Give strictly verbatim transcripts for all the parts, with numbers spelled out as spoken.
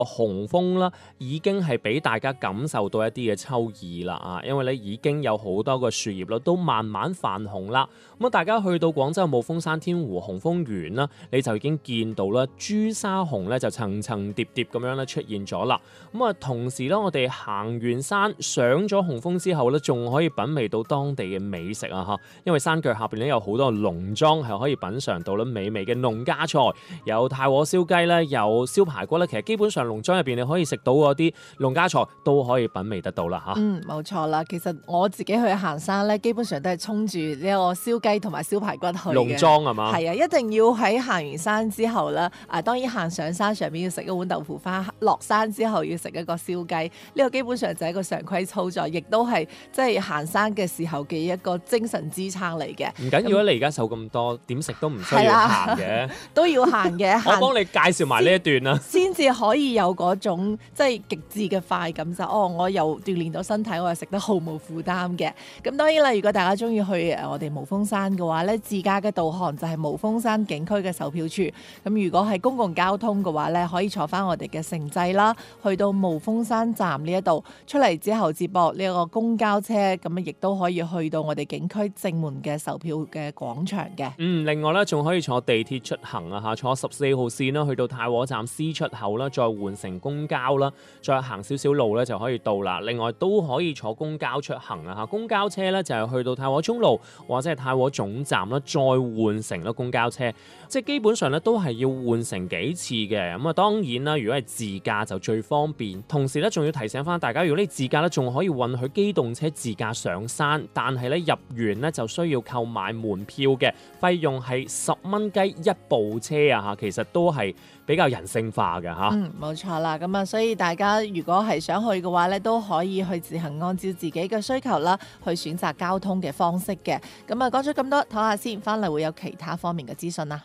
紅楓啦，已經係俾大家感受到一啲嘅秋意啦啊！因為咧已經有好多個樹葉啦，都慢慢泛紅啦。咁啊，大家去到廣州霧峰山天湖紅楓園啦，你就已經見到啦，朱砂紅咧就層層疊疊咁樣咧出現咗啦。咁啊，同時咧，我哋行完山上咗紅楓之後咧，仲可以品味到當地嘅美食啊！嚇，因為山腳下邊咧有好多農莊係可以品嚐到咧美味嘅農家菜，有太和燒雞咧，有燒排骨咧。其實基本上農莊入邊你可以食到嗰啲農家菜都可以品味得到啦嚇。 嗯，冇錯啦。其實我自己去行山咧，基本上都係衝住呢個燒雞同埋燒排骨去嘅。 農莊係嘛？ 係啊，一定要喺行完山之後咧，啊當然行上山上面要食一碗豆腐花，落山之後要食一個燒雞。呢個基本上就係一個常規操作，亦都係即係行山嘅時候嘅一個精神支撐嚟嘅。 唔緊要啊，你而家瘦咁多，點食都唔需要行嘅， 都要行嘅。 我幫你介紹埋呢一段啦， 先至可以有嗰種即係極致嘅快感就哦，我又鍛鍊到身體，我又食得毫無負擔嘅。咁當然啦，如果大家中意去誒我哋霧峰山嘅話咧，自駕嘅導航就係霧峰山景區嘅售票處。咁如果係公共交通嘅話咧，可以坐翻我哋嘅城際啦，去到霧峰山站呢一度出嚟之後接駁呢一個公交車，咁啊亦都可以去到我哋景區正門嘅售票嘅廣場嘅。 嗯，另外咧仲可以坐地鐵出行啊嚇，坐十四號線啦，去到太和站 C 出口啦，再換乘公交啦，再行少少路咧就可以到啦。另外都可以坐公交出行啊嚇，公交車咧就係去到太和中路或者係太和總站啦，再換乘啦公交車，即係基本上咧都係要換乘幾次嘅。咁啊當然啦，如果係自駕就最方便。同時咧仲要提醒翻大家，如果你自駕咧仲可以允許機動車自駕上山，但係咧入園咧就需要購買門票嘅，費用係十蚊雞一部車啊嚇，其實都係比較人性化嘅嚇。 嗯，冇錯啦。咁啊，所以大家如果係想去嘅話咧，都可以去自行按照自己嘅需求啦，去選擇交通嘅方式嘅。咁啊，講咗咁多，唞下先，翻嚟會有其他方面嘅資訊啦。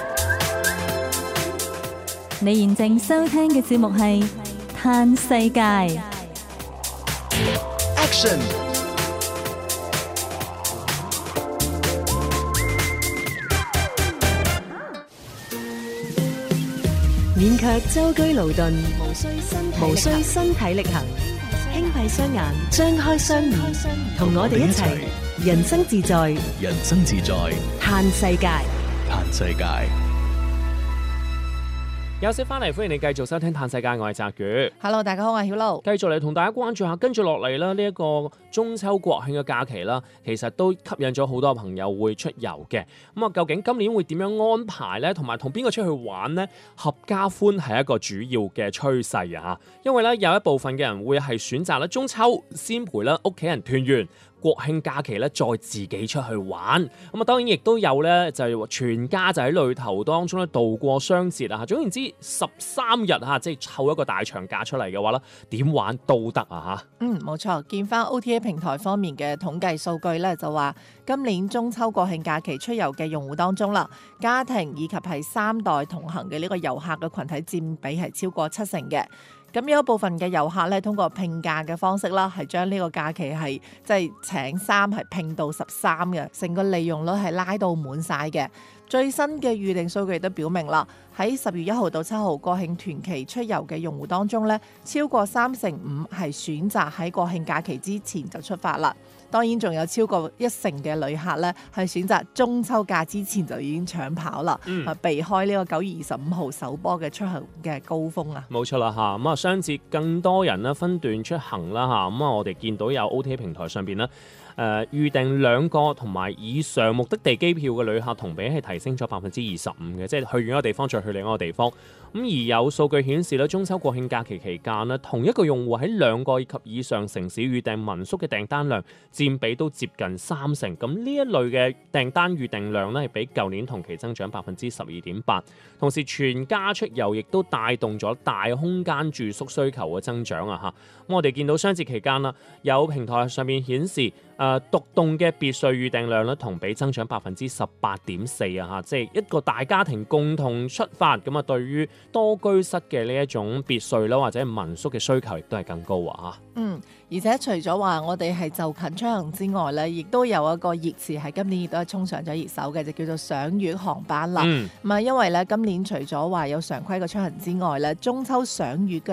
你現正收聽嘅節目係《嘆世界》 Action。 勉強舟車勞頓， 無需身體無需身體力行，輕閉雙眼，張開雙耳，同我哋一齊人生自在， 人生自在， 嘆世界， 嘆世界。 休息翻嚟，歡迎你繼續收聽《嘆世界》，我係澤宇。 Hello， 大家好，我係曉露。 繼續嚟同大家關注下，跟住落嚟啦，呢一個中秋國慶嘅假期啦，其實都吸引咗好多朋友會出遊嘅。咁啊，究竟今年會點樣安排呢？同埋同邊個出去玩呢？合家歡係一個主要嘅趨勢啊！因為咧有一部分嘅人會係選擇咧中秋先陪咧屋企人團圓。國慶假期咧，再自己出去玩，咁啊當然亦都有咧，就係話全家就喺旅途當中咧度過雙節啊！總言之，十三日嚇，即係湊一個大長假出嚟嘅話咧，點玩都得啊嚇！ 嗯，冇錯，見翻 O T A 平台方面嘅統計數據咧，就話今年中秋國慶假期出遊嘅用戶當中啦，家庭以及係三代同行嘅呢個遊客嘅群體佔比係超過七成嘅。咁有一部分嘅遊客咧，通過拼假嘅方式啦，係將呢個假期係即係請三係拼到十三嘅，成個利用率係拉到滿晒嘅。最新嘅預訂數據都表明啦，喺十月一號到七號國慶團期出遊嘅用戶當中咧，超過三成五係選擇喺國慶假期之前就出發啦。當然仲有超過一成嘅旅客咧係選擇中秋假之前就已經搶跑啦，嗯、避開呢個九月二十五號首波嘅出行嘅高峰啊！ 冇錯啦嚇，咁啊雙節更多人咧分段出行啦嚇，咁啊我哋見到有 O T A 平台上邊咧。誒、呃、預訂兩個同埋以上目的地機票嘅旅客同比係提升咗百分之二十五嘅，即係去完一個地方再去另一個地方。咁而有數據顯示咧，中秋國慶假期期間咧，同一個用戶喺兩個及以上城市預訂民宿嘅訂單量佔比都接近三成。咁呢一類嘅訂單預訂量咧係比舊年同期增長百分之十二點八。同時全家出遊亦都帶動咗大空間住宿需求嘅增長啊！嚇，咁我哋見到雙節期間啦，有平台上面顯示。誒獨棟嘅別墅預訂量咧，同比增長百分之十八點四啊！嚇，即係一個大家庭共同出發咁啊，對於多居室嘅呢一種別墅啦，或者民宿嘅需求亦都係更高啊！ 嗯，而且除咗話我哋係就近出行之外咧，亦都有一個熱詞係今年亦都係衝上咗熱搜嘅，就叫做賞月航班啦。 嗯， 咁啊，因為咧今年除咗話有常規嘅出行之外咧，中秋賞月嘅